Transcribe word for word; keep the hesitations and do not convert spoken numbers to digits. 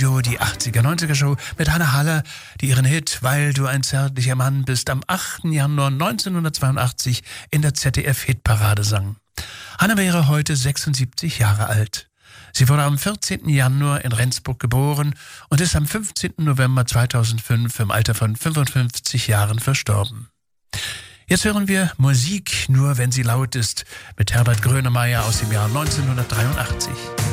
Radio, die achtziger neunziger Show mit Hanne Haller, die ihren Hit »Weil du ein zärtlicher Mann bist« am achten Januar neunzehnhundertzweiundachtzig in der Z D F-Hitparade sang. Hanne wäre heute sechsundsiebzig Jahre alt. Sie wurde am vierzehnten Januar in Rendsburg geboren und ist am fünfzehnten November zweitausendfünf im Alter von fünfundfünfzig Jahren verstorben. Jetzt hören wir Musik, nur wenn sie laut ist, mit Herbert Grönemeyer aus dem Jahr neunzehnhundertdreiundachtzig.